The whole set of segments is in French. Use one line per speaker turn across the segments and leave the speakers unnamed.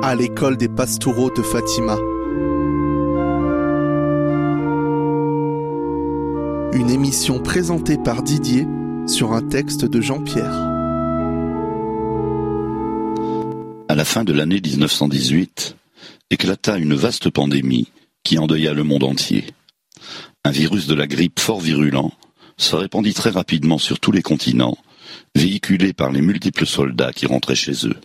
à l'école des Pastoureaux de Fatima. Une émission présentée par Didier sur un texte de Jean-Pierre.
À la fin de l'année 1918, éclata une vaste pandémie qui endeuilla le monde entier. Un virus de la grippe fort virulent se répandit très rapidement sur tous les continents, véhiculé par les multiples soldats qui rentraient chez eux.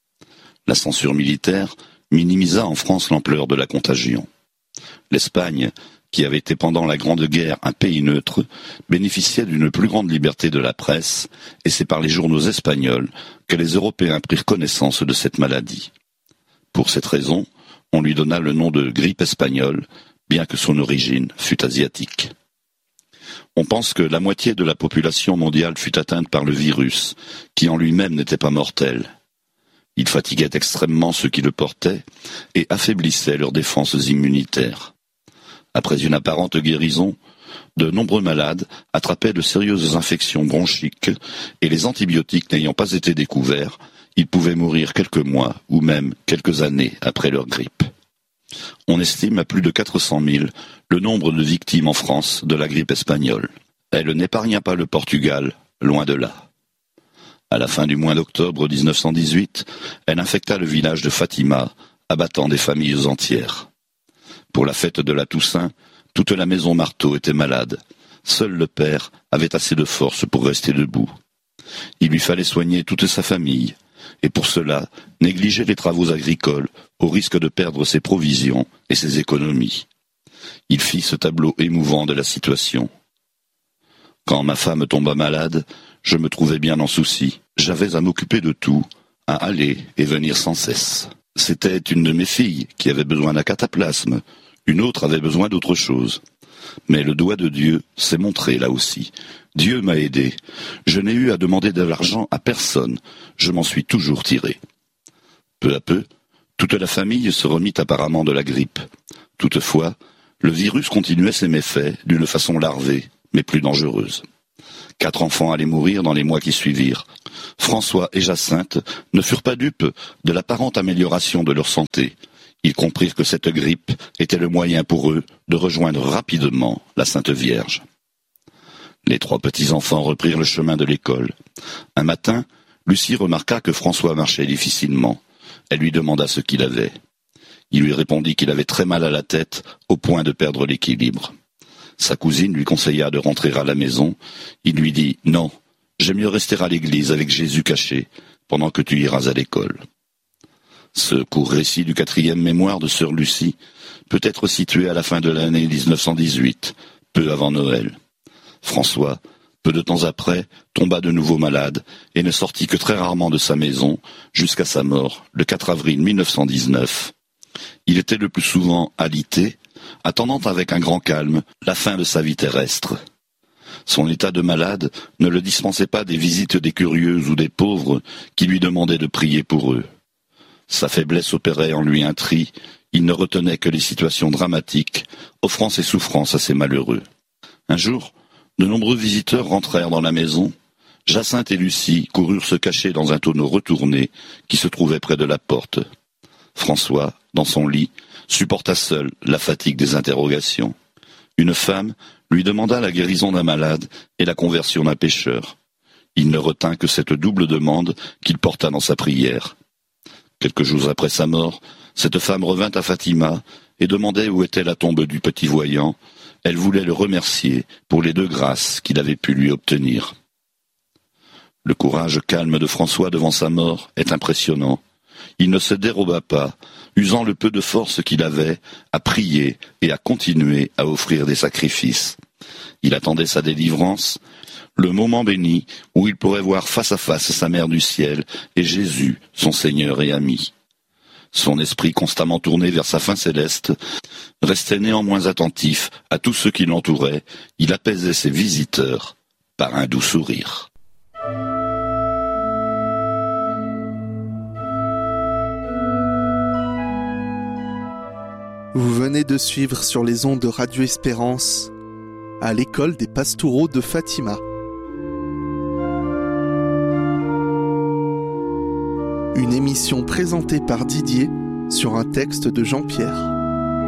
La censure militaire minimisa en France l'ampleur de la contagion. L'Espagne, qui avait été pendant la Grande Guerre un pays neutre, bénéficiait d'une plus grande liberté de la presse, et c'est par les journaux espagnols que les Européens prirent connaissance de cette maladie. Pour cette raison, on lui donna le nom de grippe espagnole, bien que son origine fût asiatique. On pense que la moitié de la population mondiale fut atteinte par le virus, qui en lui-même n'était pas mortel. Il fatiguait extrêmement ceux qui le portaient et affaiblissait leurs défenses immunitaires. Après une apparente guérison, de nombreux malades attrapaient de sérieuses infections bronchiques et les antibiotiques n'ayant pas été découverts, ils pouvaient mourir quelques mois ou même quelques années après leur grippe. On estime à plus de 400 000 le nombre de victimes en France de la grippe espagnole. Elle n'épargna pas le Portugal, loin de là. À la fin du mois d'octobre 1918, elle infecta le village de Fatima, abattant des familles entières. Pour la fête de la Toussaint, toute la maison Marteau était malade. Seul le père avait assez de force pour rester debout. Il lui fallait soigner toute sa famille, et pour cela, négliger les travaux agricoles, au risque de perdre ses provisions et ses économies. Il fit ce tableau émouvant de la situation. Quand ma femme tomba malade, je me trouvais bien en souci. J'avais à m'occuper de tout, à aller et venir sans cesse. C'était une de mes filles qui avait besoin d'un cataplasme, une autre avait besoin d'autre chose. Mais le doigt de Dieu s'est montré là aussi. Dieu m'a aidé. Je n'ai eu à demander de l'argent à personne. Je m'en suis toujours tiré. Peu à peu, toute la famille se remit apparemment de la grippe. Toutefois, le virus continuait ses méfaits d'une façon larvée, mais plus dangereuse. 4 enfants allaient mourir dans les mois qui suivirent. François et Jacinthe ne furent pas dupes de l'apparente amélioration de leur santé. Ils comprirent que cette grippe était le moyen pour eux de rejoindre rapidement la Sainte Vierge. Les 3 petits-enfants reprirent le chemin de l'école. Un matin, Lucie remarqua que François marchait difficilement. Elle lui demanda ce qu'il avait. Il lui répondit qu'il avait très mal à la tête, au point de perdre l'équilibre. Sa cousine lui conseilla de rentrer à la maison. Il lui dit « Non, j'aime mieux rester à l'église avec Jésus caché, pendant que tu iras à l'école. » Ce court récit du 4e mémoire de sœur Lucie peut être situé à la fin de l'année 1918, peu avant Noël. François, peu de temps après, tomba de nouveau malade et ne sortit que très rarement de sa maison jusqu'à sa mort, le 4 avril 1919. Il était le plus souvent alité, attendant avec un grand calme la fin de sa vie terrestre. Son état de malade ne le dispensait pas des visites des curieux ou des pauvres qui lui demandaient de prier pour eux. Sa faiblesse opérait en lui un tri, il ne retenait que les situations dramatiques, offrant ses souffrances à ses malheureux. Un jour, de nombreux visiteurs rentrèrent dans la maison. Jacinthe et Lucie coururent se cacher dans un tonneau retourné qui se trouvait près de la porte. François, dans son lit, supporta seul la fatigue des interrogations. Une femme lui demanda la guérison d'un malade et la conversion d'un pécheur. Il ne retint que cette double demande qu'il porta dans sa prière. Quelques jours après sa mort, cette femme revint à Fatima et demandait où était la tombe du petit voyant. Elle voulait le remercier pour les 2 grâces qu'il avait pu lui obtenir. Le courage calme de François devant sa mort est impressionnant. Il ne se déroba pas, usant le peu de force qu'il avait, à prier et à continuer à offrir des sacrifices. Il attendait sa délivrance, le moment béni où il pourrait voir face à face sa mère du ciel et Jésus, son Seigneur et ami. Son esprit constamment tourné vers sa fin céleste restait néanmoins attentif à tous ceux qui l'entouraient. Il apaisait ses visiteurs par un doux sourire.
Vous venez de suivre sur les ondes de Radio Espérance à l'école des Pastoureaux de Fatima. Une émission présentée par Didier sur un texte de Jean-Pierre.